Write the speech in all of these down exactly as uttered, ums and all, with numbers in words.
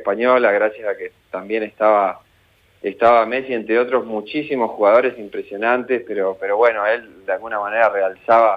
Española, gracias a que también estaba estaba Messi, entre otros muchísimos jugadores impresionantes, pero pero bueno, él de alguna manera realzaba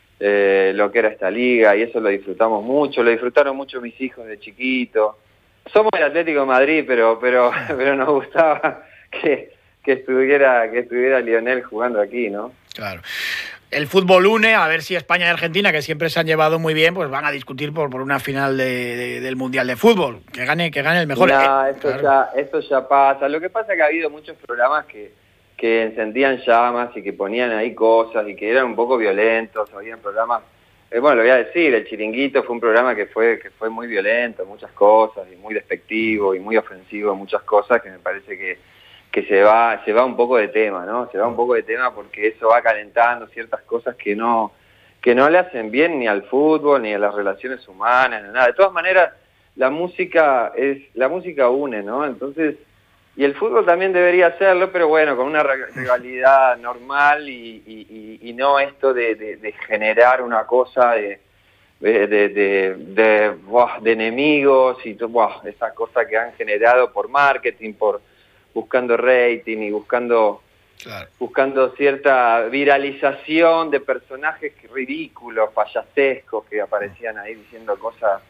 eh, lo que era esta liga, y eso lo disfrutamos mucho, lo disfrutaron mucho mis hijos de chiquito. Somos el Atlético de Madrid, pero pero pero nos gustaba que, que estuviera que estuviera Lionel jugando aquí, ¿no? Claro. El fútbol une, a ver si España y Argentina, que siempre se han llevado muy bien, pues van a discutir por, por una final de, de, del Mundial de Fútbol. Que gane, que gane el mejor. No, eh, esto, claro. ya, esto ya pasa. Lo que pasa es que ha habido muchos programas que, que encendían llamas y que ponían ahí cosas y que eran un poco violentos. Habían programas, eh, bueno, lo voy a decir, El Chiringuito fue un programa que fue, que fue muy violento en muchas cosas, y muy despectivo y muy ofensivo en muchas cosas, que me parece que que se va se va un poco de tema, ¿no? Se va un poco de tema porque eso va calentando ciertas cosas que no que no le hacen bien ni al fútbol, ni a las relaciones humanas, ni nada. De todas maneras, la música es la música une, ¿no? Entonces, y el fútbol también debería hacerlo, pero bueno, con una rivalidad normal y, y, y, y no esto de, de, de generar una cosa de de de, de, de, buah, de enemigos y buah, esa cosa que han generado por marketing, por buscando rating y buscando claro. buscando cierta viralización de personajes ridículos, payasescos, que aparecían ahí diciendo cosas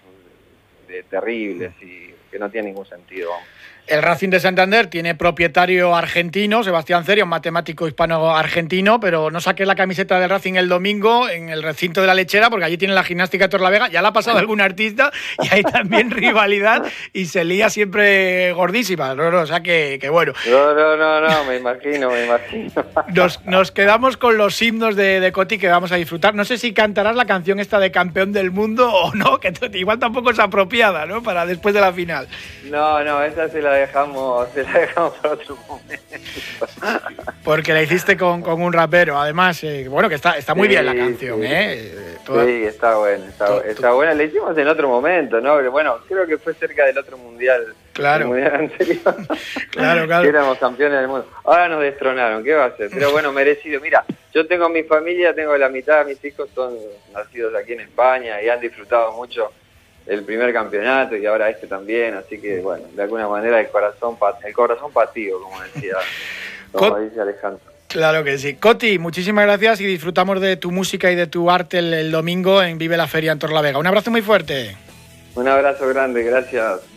de, terribles y que no tienen ningún sentido. Vamos. El Racing de Santander tiene propietario argentino, Sebastián Ceria, un matemático hispano-argentino, pero no saqué la camiseta del Racing el domingo en el recinto de la Lechera, porque allí tiene la gimnástica de Torlavega, ya la ha pasado algún artista y hay también rivalidad y se lía siempre gordísima, ¿no? No, o sea que, que bueno. No, no, no, no, me imagino, me imagino. Nos, nos quedamos con los himnos de, de Coti que vamos a disfrutar. No sé si cantarás la canción esta de Campeón del Mundo o no, que igual tampoco es apropiada, ¿no? Para después de la final. No, no, esa se la dejamos, se la dejamos para otro momento. Porque la hiciste con, con un rapero, además, eh, bueno, que está, está muy sí, bien la canción, sí. ¿eh? Toda... Sí, está buena, está, todo, está buena. La hicimos en otro momento, ¿no? Pero bueno, creo que fue cerca del otro mundial. Claro. El mundial anterior. Claro, claro. Que éramos campeones del mundo. Ahora nos destronaron, ¿qué va a hacer? Pero bueno, merecido. Mira, yo tengo mi familia, tengo la mitad de mis hijos son nacidos aquí en España y han disfrutado mucho el primer campeonato y ahora este también, así que bueno, de alguna manera el corazón el corazón patido, como decía, como Co- dice Alejandro. Claro que sí. Coti, muchísimas gracias y disfrutamos de tu música y de tu arte el, el domingo en Vive la Feria en Torlavega. Un abrazo muy fuerte. Un abrazo grande, gracias.